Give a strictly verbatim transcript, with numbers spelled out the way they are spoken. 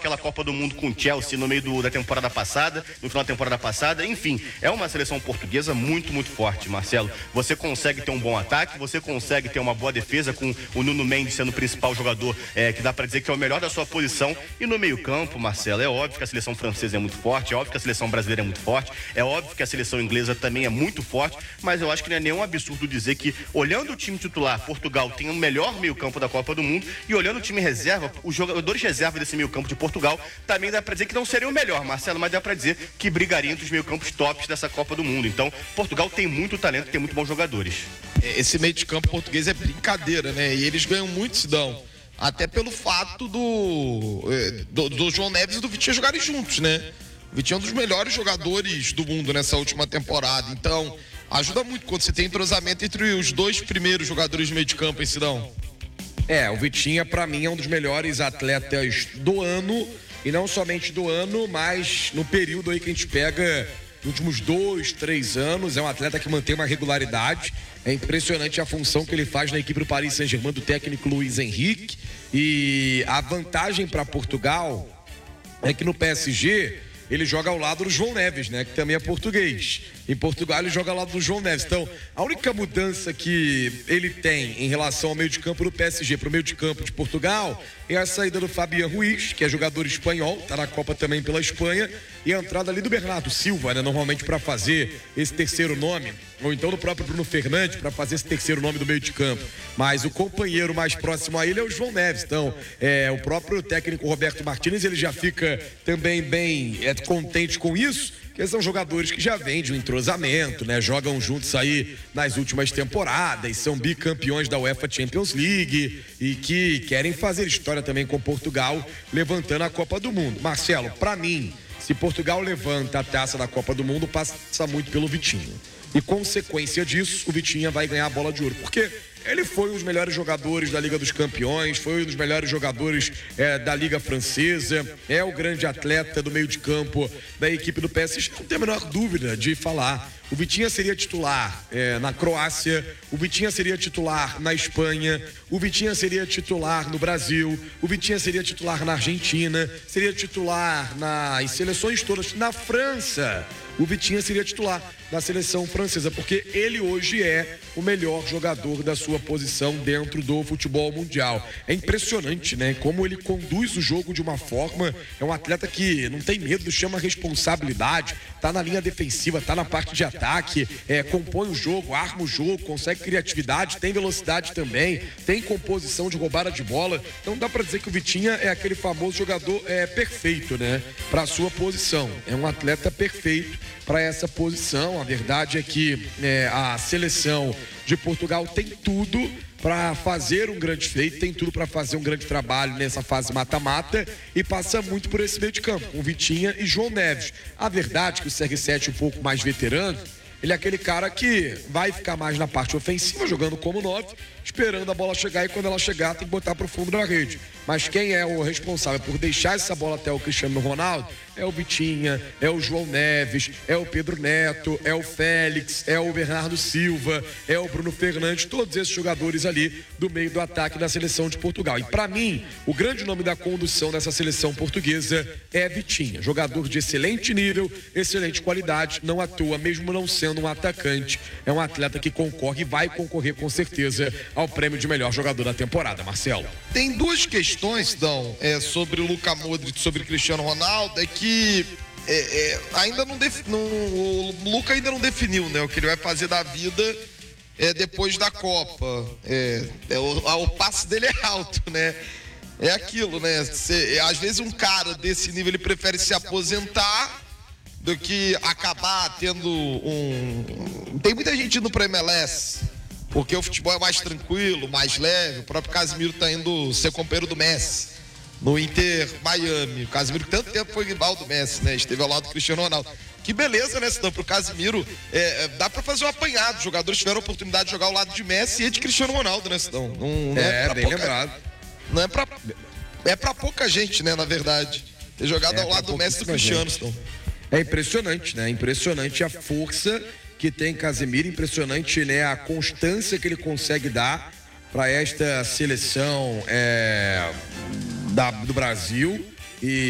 aquela Copa do Mundo com o Chelsea no meio do, da temporada passada, no final da temporada passada. Enfim, é uma seleção portuguesa muito, muito forte, Marcelo. Você consegue ter um bom ataque, você consegue ter uma boa defesa com o Nuno Mendes sendo o principal jogador, é, que dá para dizer que é o melhor da sua posição. E no meio-campo, Marcelo, é óbvio que a seleção francesa é muito forte, é óbvio que a seleção brasileira é muito forte, é óbvio que a seleção inglesa também é muito forte, mas eu acho que não é nenhum absurdo dizer que, olhando o time titular, Portugal tem o melhor meio-campo da Copa do Mundo, e olhando o time reserva, os jogadores reserva desse meio-campo de Portugal, também dá para dizer que não seria o melhor, Marcelo, mas dá para dizer que brigaria entre os meio-campos tops dessa Copa do Mundo. Então, Portugal tem muito talento, tem muito bons jogadores. Esse meio de campo português é brincadeira, né? E eles ganham muito, Sidão. Até pelo fato do, do, do João Neves e do Vitinha jogarem juntos, né? O Vitinha é um dos melhores jogadores do mundo nessa última temporada. Então, ajuda muito quando você tem entrosamento entre os dois primeiros jogadores de meio de campo, hein, Sidão? É, o Vitinha, pra mim, é um dos melhores atletas do ano. E não somente do ano, mas no período aí que a gente pega, nos últimos dois, três anos. É um atleta que mantém uma regularidade. É impressionante a função que ele faz na equipe do Paris Saint-Germain, do técnico Luiz Henrique. E a vantagem para Portugal é que no P S G ele joga ao lado do João Neves, né? Que também é português. Em Portugal ele joga ao lado do João Neves. Então, a única mudança que ele tem em relação ao meio de campo do P S G para o meio de campo de Portugal é a saída do Fabián Ruiz, que é jogador espanhol, tá na Copa também pela Espanha, e a entrada ali do Bernardo Silva, né? Normalmente para fazer esse terceiro nome, ou então do próprio Bruno Fernandes para fazer esse terceiro nome do meio de campo. Mas o companheiro mais próximo a ele é o João Neves. Então, é, o próprio técnico Roberto Martínez, ele já fica também bem é, contente com isso, porque são jogadores que já vêm de um entrosamento, né? Jogam juntos aí nas últimas temporadas, são bicampeões da UEFA Champions League e que querem fazer história também com Portugal, levantando a Copa do Mundo. Marcelo, pra mim, se Portugal levanta a taça da Copa do Mundo, passa muito pelo Vitinho. E consequência disso, o Vitinha vai ganhar a bola de ouro. Porque ele foi um dos melhores jogadores da Liga dos Campeões, foi um dos melhores jogadores é, da Liga Francesa, é o grande atleta do meio de campo da equipe do P S G, não tem a menor dúvida de falar. O Vitinha seria titular é, na Croácia, o Vitinha seria titular na Espanha, o Vitinha seria titular no Brasil, o Vitinha seria titular na Argentina, seria titular nas seleções todas, na França. O Vitinha seria titular na seleção francesa, porque ele hoje é o melhor jogador da sua posição dentro do futebol mundial. É impressionante, né? Como ele conduz o jogo de uma forma, é um atleta que não tem medo, chama responsabilidade, tá na linha defensiva, tá na parte de ataque, é, compõe o jogo, arma o jogo, consegue criatividade, tem velocidade também, tem composição de roubada de bola. Então dá pra dizer que o Vitinha é aquele famoso jogador é, perfeito, né? Pra sua posição. É um atleta perfeito para essa posição. A verdade é que é, a seleção de Portugal tem tudo para fazer um grande feito, tem tudo para fazer um grande trabalho nessa fase mata-mata e passa muito por esse meio de campo, com Vitinha e João Neves. A verdade é que o C R sete é um pouco mais veterano, ele é aquele cara que vai ficar mais na parte ofensiva, jogando como nove, esperando a bola chegar, e quando ela chegar tem que botar pro fundo da rede. Mas quem é o responsável por deixar essa bola até o Cristiano Ronaldo é o Vitinha, é o João Neves, é o Pedro Neto, é o Félix, é o Bernardo Silva, é o Bruno Fernandes, todos esses jogadores ali do meio do ataque da seleção de Portugal. E para mim, o grande nome da condução dessa seleção portuguesa é Vitinha, jogador de excelente nível, excelente qualidade, não à toa, mesmo não sendo um atacante, é um atleta que concorre e vai concorrer com certeza ao prêmio de melhor jogador da temporada, Marcelo. Tem duas questões, Dão, é, sobre o Luka Modric, sobre o Cristiano Ronaldo, é que é, é, ainda não, def, não o Luka ainda não definiu, né, o que ele vai fazer da vida é, depois da Copa. É, é, o, o passe dele é alto, né? É aquilo, né? Cê, às vezes um cara desse nível ele prefere se aposentar do que acabar tendo um... Tem muita gente indo pra M L S, porque o futebol é mais tranquilo, mais leve. O próprio Casemiro tá indo ser companheiro do Messi no Inter Miami. O Casemiro tanto tempo foi rival do Messi, né? Esteve ao lado do Cristiano Ronaldo. Que beleza, né, Sidão? Pro Casemiro, é, dá pra fazer um apanhado. Os jogadores tiveram a oportunidade de jogar ao lado de Messi e de Cristiano Ronaldo, né, Sidão? Não, não é, é pra bem pouca... lembrado. Não é pra... É pra pouca gente, né, na verdade. Ter jogado É ao lado do Messi e do Cristiano, Sidão. É impressionante, né? Impressionante a força que tem Casemiro, impressionante, né, a constância que ele consegue dar para esta seleção é, da, do Brasil. E